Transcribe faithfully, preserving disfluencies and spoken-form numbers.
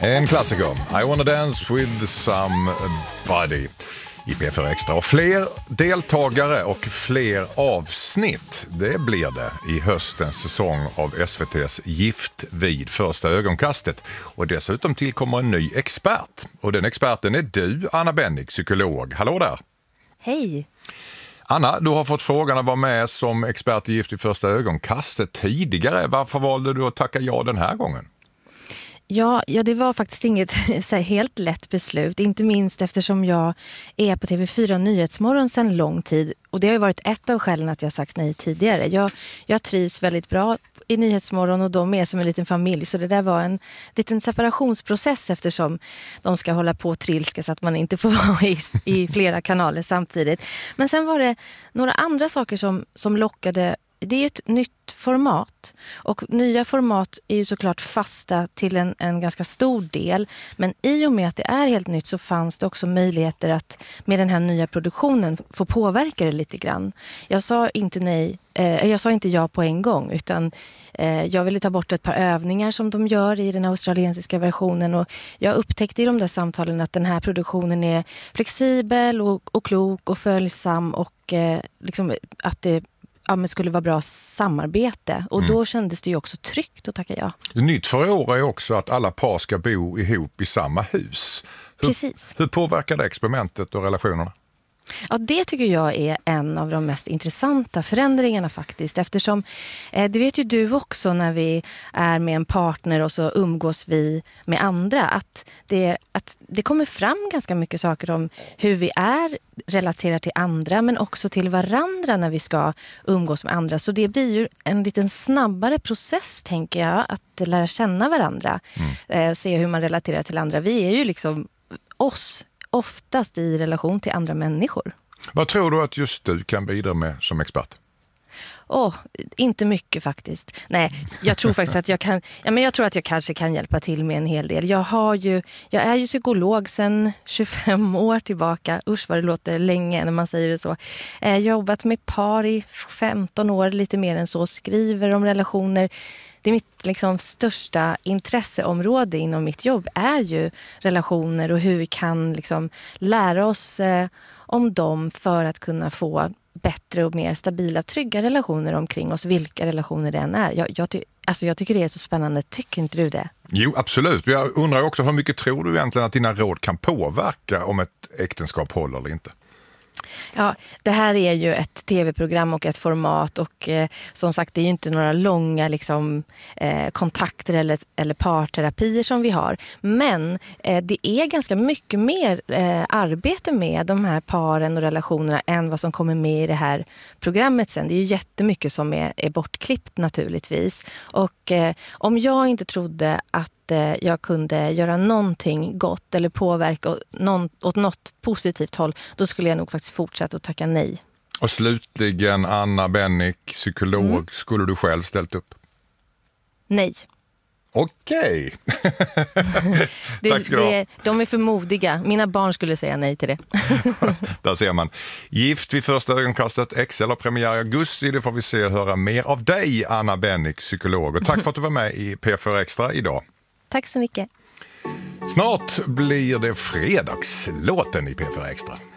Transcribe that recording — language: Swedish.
En klassiker, I wanna dance with somebody i P fyra Extra. Och fler deltagare och fler avsnitt, det blir det i höstens säsong av S V T:s Gift vid första ögonkastet. Och dessutom tillkommer en ny expert. Och den experten är du, Anna Bennick, psykolog. Hallå där! Hej! Anna, du har fått frågan att vara med som expert i Gift vid första ögonkastet tidigare. Varför valde du att tacka ja den här gången? Ja, ja, det var faktiskt inget så här, helt lätt beslut. Inte minst eftersom jag är på T V fyra Nyhetsmorgon sedan lång tid. Och det har ju varit ett av skälen att jag sagt nej tidigare. Jag, jag trivs väldigt bra i Nyhetsmorgon och de är som en liten familj. Så det där var en liten separationsprocess eftersom de ska hålla på och trilska så att man inte får vara i, i flera kanaler samtidigt. Men sen var det några andra saker som, som lockade. Det är ju ett nytt format och nya format är ju såklart fasta till en, en ganska stor del, men i och med att det är helt nytt så fanns det också möjligheter att med den här nya produktionen få påverka det lite grann. Jag sa inte nej, eh, jag sa inte ja på en gång utan eh, jag ville ta bort ett par övningar som de gör i den australiensiska versionen och jag upptäckte i de där samtalen att den här produktionen är flexibel och, och klok och följsam och eh, liksom att det ja, men skulle vara bra samarbete. Och mm. då kändes det ju också tryggt att tacka ja. Nytt för i år är också att alla par ska bo ihop i samma hus. Hur, Precis. Hur påverkar det experimentet och relationerna? Ja, det tycker jag är en av de mest intressanta förändringarna faktiskt. Eftersom, eh, det vet ju du också när vi är med en partner och så umgås vi med andra. Att det, att det kommer fram ganska mycket saker om hur vi är relaterat till andra men också till varandra när vi ska umgås med andra. Så det blir ju en liten snabbare process tänker jag att lära känna varandra. Mm. Eh, se hur man relaterar till andra. Vi är ju liksom oss oftast i relation till andra människor. Vad tror du att just du kan bidra med som expert? Åh, oh, inte mycket faktiskt. Nej, jag tror faktiskt att jag kan, ja, men jag tror att jag kanske kan hjälpa till med en hel del. Jag har ju, jag är ju psykolog sedan tjugofem år tillbaka. Usch vad det låter länge när man säger det så. Jag har jobbat med par i femton år, lite mer än så. Skriver om relationer. Det är mitt liksom, största intresseområde inom mitt jobb är ju relationer och hur vi kan liksom, lära oss eh, om dem för att kunna få bättre och mer stabila, trygga relationer omkring oss, vilka relationer det än är. Jag, jag, ty- alltså, jag tycker det är så spännande. Tycker inte du det? Jo, absolut. Jag undrar också hur mycket tror du egentligen att dina råd kan påverka om ett äktenskap håller eller inte? Ja, det här är ju ett tv-program och ett format och eh, som sagt det är ju inte några långa liksom, eh, kontakter eller, eller parterapier som vi har. Men eh, det är ganska mycket mer eh, arbete med de här paren och relationerna än vad som kommer med i det här programmet sen. Det är ju jättemycket som är, är bortklippt naturligtvis. Och eh, om jag inte trodde att jag kunde göra någonting gott eller påverka någon, åt något positivt håll, då skulle jag nog faktiskt fortsätta att tacka nej. Och slutligen, Anna Bennick, psykolog, mm. skulle du själv ställt upp? Nej. Okej. det, Tack ska du ha. De är för modiga. Mina barn skulle säga nej till det. Där ser man. Gift vid första ögonkastet, X L har premiär i augusti. Det får vi se och höra mer av dig, Anna Bennick, psykolog. Och tack för att du var med i P fyra Extra idag. Tack så mycket. Snart blir det fredagslåten i P fyra Extra.